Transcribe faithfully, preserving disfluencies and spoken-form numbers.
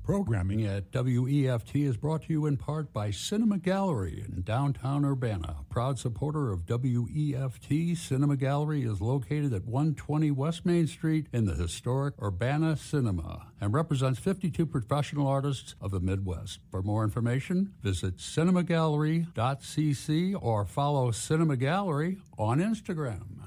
Programming at W E F T is brought to you in part by Cinema Gallery in downtown Urbana. Proud supporter of W E F T, Cinema Gallery is located at one twenty West Main Street in the historic Urbana Cinema and represents fifty-two professional artists of the Midwest. For more information, visit cinema gallery dot c c or follow Cinema Gallery on Instagram.